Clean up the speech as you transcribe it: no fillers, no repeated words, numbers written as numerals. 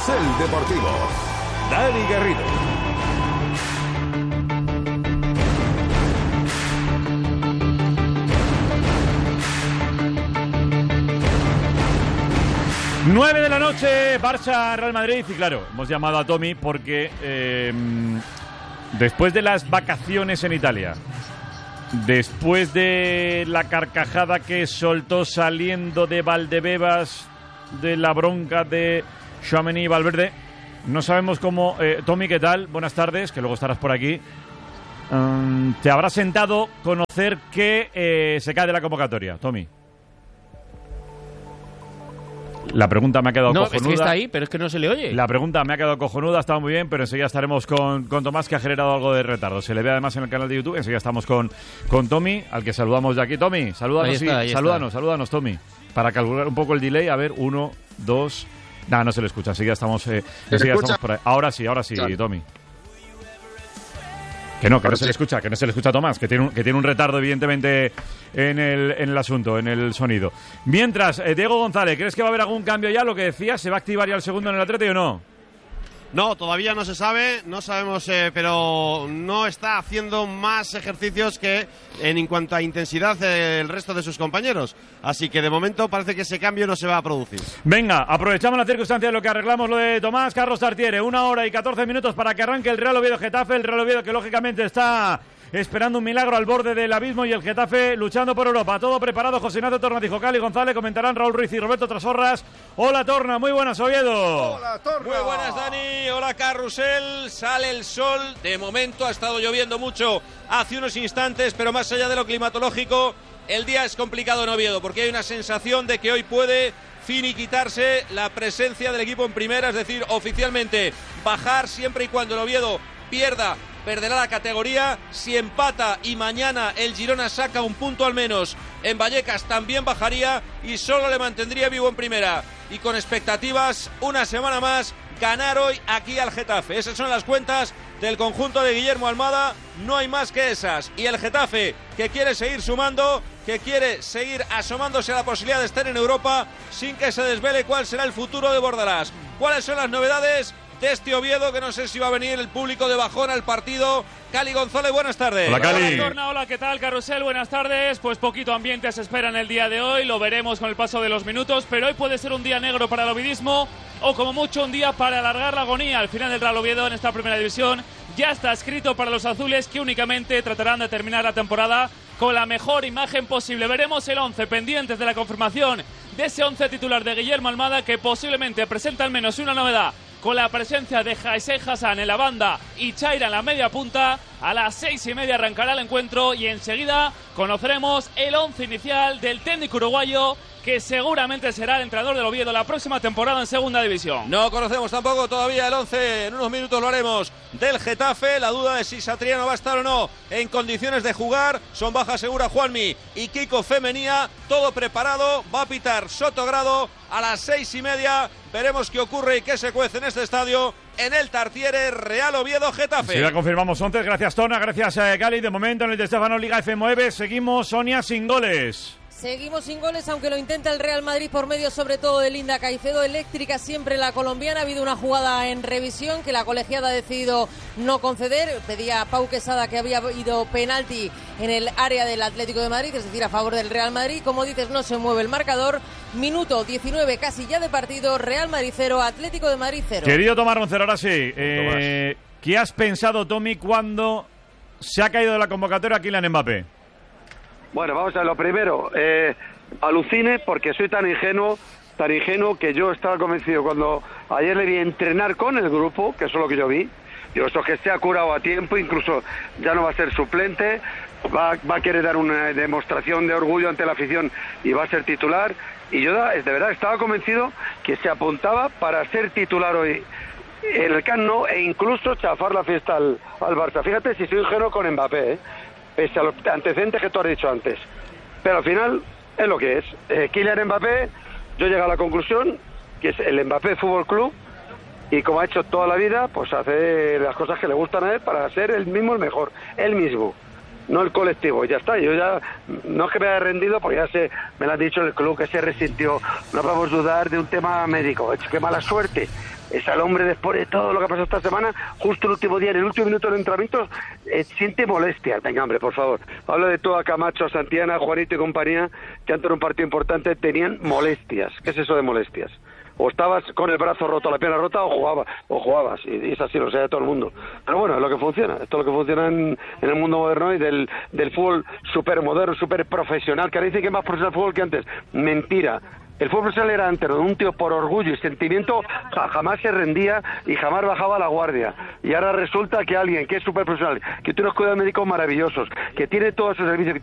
Carrusel Deportivo. Dani Garrido. Nueve de la noche, Barça, Real Madrid. Y claro, hemos llamado a Tommy porque después de las vacaciones en Italia, después de la carcajada que soltó saliendo de Valdebebas, de la bronca de Tchouaméni y Valverde, no sabemos cómo... Tommy, ¿qué tal? Buenas tardes, que luego estarás por aquí. Te habrá sentado conocer que se cae de la convocatoria, Tommy. La pregunta me ha quedado cojonuda. No, es que está ahí, pero es que no se le oye. La pregunta me ha quedado cojonuda, ha estado muy bien, pero enseguida estaremos con Tomás, que ha generado algo de retardo. Se le ve además en el canal de YouTube. Enseguida estamos con Tommy, al que saludamos de aquí. Tommy, salúdanos, salúdanos, Tommy, para calcular un poco el delay. A ver, 1, 2... Nada, no se le escucha. Enseguida estamos por ahí. Ahora sí, claro. Tommy. Que no se le escucha, a Tomás, que tiene un retardo evidentemente en el asunto, en el sonido. Mientras, Diego González, ¿crees que va a haber algún cambio ya? Lo que decías, ¿se va a activar ya el segundo en el Atleti o no? No, todavía no se sabe, no sabemos, pero no está haciendo más ejercicios que en cuanto a intensidad el resto de sus compañeros. Así que de momento parece que ese cambio no se va a producir. Venga, aprovechamos la circunstancia de lo que arreglamos lo de Tomás. Carlos Tartiere, 1 hora y 14 minutos para que arranque el Real Oviedo-Getafe. El Real Oviedo que lógicamente está esperando un milagro al borde del abismo, y el Getafe luchando por Europa. Todo preparado. José Ignacio Tornacijo, Cali González, comentarán Raúl Ruiz y Roberto Trasorras. Hola, Torna, muy buenas, Oviedo. Hola, Torna. Muy buenas, Dani. Hola, Carrusel. Sale el sol. De momento ha estado lloviendo mucho hace unos instantes, pero más allá de lo climatológico, el día es complicado en Oviedo, porque hay una sensación de que hoy puede finiquitarse la presencia del equipo en primera, es decir, oficialmente bajar siempre y cuando el Oviedo perderá la categoría. Si empata y mañana el Girona saca un punto al menos en Vallecas, también bajaría y solo le mantendría vivo en primera. Y con expectativas, una semana más, ganar hoy aquí al Getafe. Esas son las cuentas del conjunto de Guillermo Almada, no hay más que esas. Y el Getafe, que quiere seguir sumando, que quiere seguir asomándose a la posibilidad de estar en Europa sin que se desvele cuál será el futuro de Bordalás. ¿Cuáles son las novedades de este Oviedo, que no sé si va a venir el público de bajón al partido? Cali González, buenas tardes. Hola, Cali. Hola, ¿qué tal, Carrusel? Buenas tardes. Pues poquito ambiente se espera en el día de hoy, lo veremos con el paso de los minutos, pero hoy puede ser un día negro para el ovidismo, o como mucho un día para alargar la agonía. Al final del Real Oviedo en esta primera división ya está escrito para los azules, que únicamente tratarán de terminar la temporada con la mejor imagen posible. Veremos el 11, pendientes de la confirmación de ese 11 titular de Guillermo Almada, que posiblemente presenta al menos una novedad, con la presencia de Jaisé Hassan en la banda y Chaira en la media punta. A las 6:30 arrancará el encuentro y enseguida conoceremos el 11 inicial del técnico uruguayo, que seguramente será el entrenador del Oviedo la próxima temporada en segunda división. No conocemos tampoco todavía el 11, en unos minutos lo haremos, del Getafe. La duda de si Satriano va a estar o no en condiciones de jugar. Son baja segura Juanmi y Kiko Femenía. Todo preparado, va a pitar Sotogrado a las 6:30. Veremos qué ocurre y qué se cuece en este estadio, en el Tartiere. Real Oviedo Getafe. Sí, ya confirmamos 11. Gracias, Tona. Gracias, Cali. De momento en el de Stefano Liga F9 seguimos, Sonia, sin goles. Seguimos sin goles, aunque lo intenta el Real Madrid por medio sobre todo de Linda Caicedo. Eléctrica siempre la colombiana. Ha habido una jugada en revisión que la colegiada ha decidido no conceder. Pedía a Pau Quesada que había habido penalti en el área del Atlético de Madrid, es decir, a favor del Real Madrid. Como dices, no se mueve el marcador. Minuto 19 casi ya de partido. Real Madrid 0, Atlético de Madrid 0. Querido Tomás Roncero, ahora sí. ¿Qué has pensado, Tommy, cuando se ha caído de la convocatoria Kylian Mbappé? Bueno, vamos a ver, lo primero, alucine porque soy tan ingenuo que yo estaba convencido cuando ayer le vi entrenar con el grupo, que eso es lo que yo vi. Digo, esto que se ha curado a tiempo, incluso ya no va a ser suplente, va a querer dar una demostración de orgullo ante la afición y va a ser titular. Y yo de verdad estaba convencido que se apuntaba para ser titular hoy en el Camp Nou e incluso chafar la fiesta al Barça. Fíjate si soy ingenuo con Mbappé, pese a los antecedentes que tú has dicho antes. Pero al final es lo que es. Kylian Mbappé, yo llego a la conclusión que es el Mbappé Fútbol Club, y como ha hecho toda la vida, pues hace las cosas que le gustan a él para ser él mismo el mejor, él mismo, no el colectivo. Ya está, yo ya no es que me haya rendido, porque ya me lo han dicho el club, que se resintió. No podemos dudar de un tema médico. Es que mala suerte Es al hombre, después de todo lo que ha pasado esta semana, justo el último día, en el último minuto del entrenamiento, siente molestias. Venga, hombre, por favor. Habla de todo a Camacho, a Santillana, a Juanito y compañía, que antes de un partido importante tenían molestias. ¿Qué es eso de molestias? O estabas con el brazo roto, la pierna rota, o jugabas, y es así, lo sabe todo el mundo. Pero bueno, es lo que funciona, esto es lo que funciona en el mundo moderno y del fútbol súper moderno, súper profesional, que ahora dicen que es más profesional el fútbol que antes. Mentira. El fútbol profesional era antes, donde un tío por orgullo y sentimiento jamás se rendía y jamás bajaba la guardia. Y ahora resulta que alguien que es súper profesional, que tiene unos cuidados médicos maravillosos, que tiene todos sus servicios,